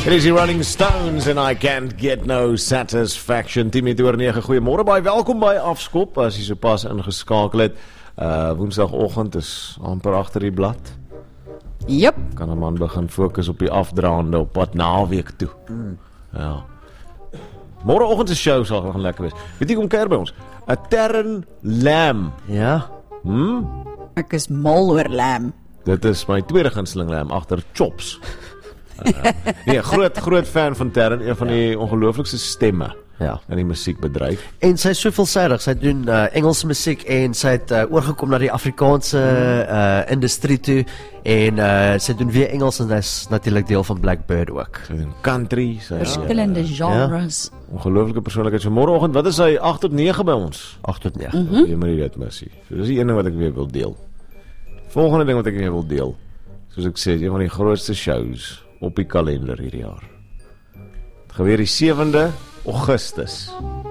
It is the Rolling Stones and I can't get no satisfaction. 10 minute oor 9, goeiemôre baie welkom by Afskop, as jy so pas ingeskakel het. Woensdagoggend is amper agter die blad. Yep. Kan 'n man begin fokus op die afdraande op pad naweek toe. Ja. Môreoggend se show sal gaan lekker wees. Weet jy kom kuier by ons? 'n Terren lamb. Ja. Ek is mal oor lamb. Dit is my tweede gunsteling lamb agter Chops. Nee, groot fan van Terren, een van die ongelooflikste stemme in die musiekbedryf. En sy is so veelsidig, sy doen Engelse musiek en sy het oorgekom na die Afrikaanse industrie toe en sy doen weer Engels en sy is natuurlik deel van Blackbird ook. Sy doen country, sy Verskillende genres. ongelooflike persoonlikheid. So môreoggend, wat is hy 8 tot 9 by ons? 8 tot 9. Jy moet dit missie. So dis die een ding wat ek weer wil deel. Volgende ding wat ek weer wil deel. Soos ek sê, een van die grootste shows op die kalender hierdie jaar. Het gebeur die 7de Augustus.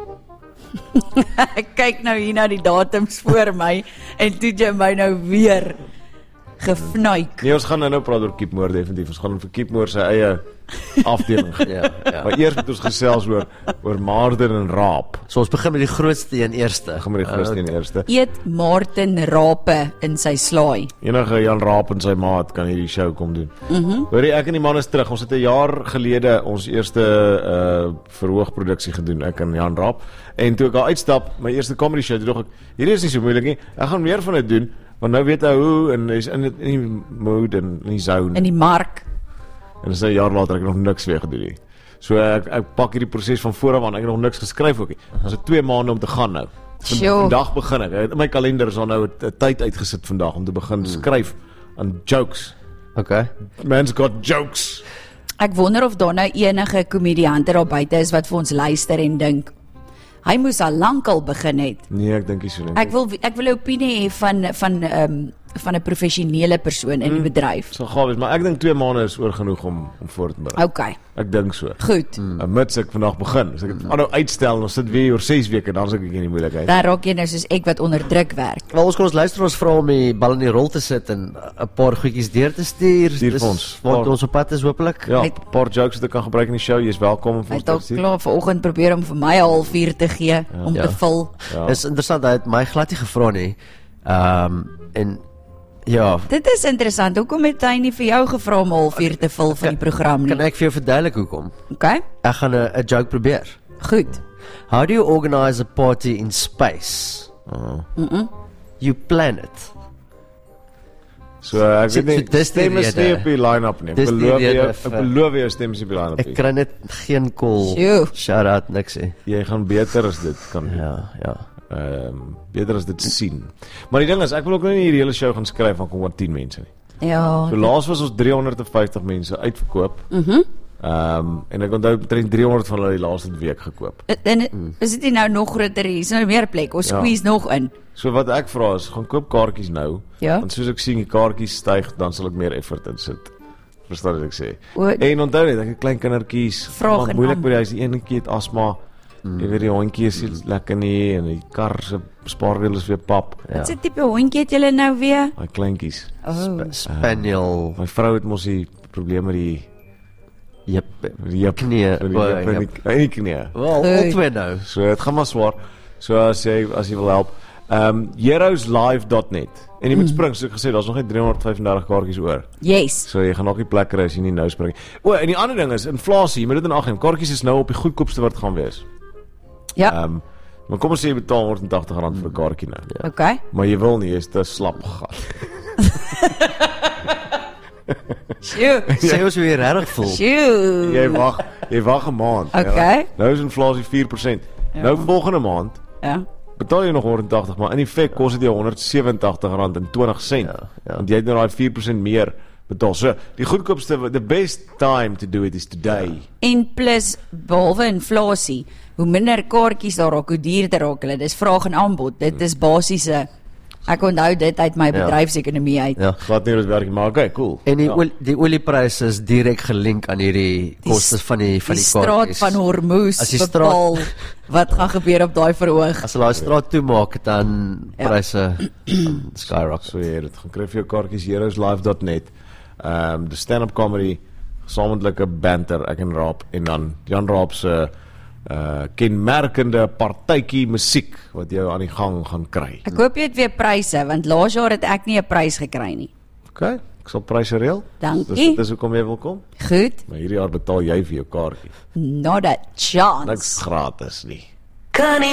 Ek kyk nou hier na die datums voor my en toe jy my nou weer gefnuik. Nee, ons gaan nou praat oor Kiepmoor definitief. Ons gaan vir Kiepmoor sy eie afdeling. Maar eers moet ons gesels oor Martin en Raap. So ons begin met die grootste een eerste. Gaan met die grootste een eerste. Eet Martin Rape in sy slaai. Enige Jan Raap en sy maat kan hierdie show kom doen. Hoorie, ek en die man is terug. Ons het 'n jaar gelede ons eerste verhoogproduksie gedoen, ek en Jan Raap. En toe ek daar uitstap, my eerste comedy show, toe dog ek, hierdie is nie so moeilik nie. Ek gaan meer van dit doen, want nou weet hy hoe en hy's in die mood en in die zone. In die mark. En dis 'n jaar later ek nog niks weer gedoen nie. So ek pak hierdie proses van voor af aan, ek het nog niks geskryf ook nie. Ons het 2 maande om te gaan nou. Vandag begin ek. In my kalender is al nou 'n tyd uitgesit vandag om te begin skryf aan jokes. Okay. Man's got jokes. Ek wonder of daar nou enige komediante daar buite is wat vir ons luister en dink, hy moes al lankal begin het. Nee, ek dink nie so nie. Ek wil 'n opinie hê van 'n professionele persoon in die bedryf. So gaaf is, maar ek dink 2 maande is oor genoeg om voor te berei. Okay. Ek dink so. Goed. Mits ek vandag begin. As ek dit nou uitstel en ons sit weer oor 6 weke, dan is ek in die moeilikheid. Daar raak jy nou soos ek wat onder druk werk. Wel, ons kan ons luisteraars vra om die bal in die rol te sit en 'n paar goedjies deur te stuur. Stuur vir ons. Want ons op pad is hopelik. Ja, 'n paar jokes wat ek kan gebruik in die show. Jy is welkom om vir Hy ons het ook klaar vanoggend probeer om vir my 'n halfuur te gee om te vul. Ja. Dis interessant, hy het my glad nie gevra nie. En ja, Dit is interessant. Hoekom het hy nie vir jou gevra om 'n halfuur te vul van die program nie? kan ek vir jou verduidelik hoekom? Okay? Ek gaan 'n joke probeer. Goed. How do you organize a party in space? You plan it. So ek weet nie, dis die stem is nie rede. op die line-up nie. Dis die rede vir- Ek beloof jou stem is op die line-up Ek nie. kry net geen call. Sjoe. Shout out niksie. Jy gaan beter as dit kan doen. Ja. Beter as dit sien. Maar die ding is, ek wil ook nou nie hierdie hele show gaan skryf van kom oor 10 mense nie. Ja. So laas was ons 350 mense uitverkoop. En ek onthou omtrent 300 van hulle die laaste week gekoop. En is dit nie nou nog groter hier? Is nou meer plek. Ons squeeze nog in. So wat ek vra is, gaan koop kaartjies nou. Ja. Want soos ek sien die kaartjies styg, dan sal ek meer effort insit. Verstaan wat ek sê? O- En onthou net, ek het klein kindertjies. Vraag maar en moeilik aan. by die huis, die enetjie het asma. Jy weet die hondjie is nie lekker nie en die kar se spaarwiel is weer pap. Wat se tipe hondjie het julle nou weer? Daai kleintjies. Oh. Spaniel. My vrou het mos die probleem met die Jep. met Knie. die heup en die knie. Wel, altwee nou. So dit gaan maar swaar. So as jy wil help, heroeslive.net. En jy moet spring, soos ek gesê, daar's nog net 335 kaartjies oor. Yes. So jy gaan nog nie plek kry as jy nie nou spring nie. O, en die ander ding is inflasie, jy moet dit in ag neem. Kaartjies is nou op die goedkoopste wat gaan wees. Ja. Maar kom ons sê jy betaal R180 vir 'n kaartjie nou. Okay. Maar jy wil nie, jy's te slap gegaan. Sjoe. Sê ons hoe jy regtig voel. Sjoe. Jy wag 'n maand. Okay. Ja. Nou is inflasie 4%. Nou volgende maand Ja. betaal jy nog R180, maar in effek kos dit jou R187.20. Want jy het nou daai 4% meer betaal. So, die goedkoopste, the best time to do it is today. En plus behalwe inflasie, hoe minder kaartjies daar raak, hoe duurder raak hulle. Dis vraag en aanbod. Dit is basiese. Ek onthou dit uit my bedryfsekonomie uit. Ja. Glad nie hoe dit werk nie, maar okay, cool. En die oliepryse is direk gelink aan hierdie kostes van die straat kaartjies. van Hormuz As die bepaal wat gaan gebeur op daai verhoog. As hulle daai straat toemaak, dan pryse skyrocket. So jy het dit gaan kry vir jou kaartjies heroeslive.net. The stand-up comedy gesamentlike banter, ek en Raap, en dan Jan Raap se kenmerkende partytjie musiek wat jou aan die gang gaan kry. Ek hoop jy het weer pryse, want laas jaar het ek nie 'n prys gekry nie. OK, ek sal pryse reël. Dankie. Dis dit is hoekom jy wil kom. Goed, Maar hierdie jaar betaal jy vir jou kaartjie. not a chance. Niks gratis nie.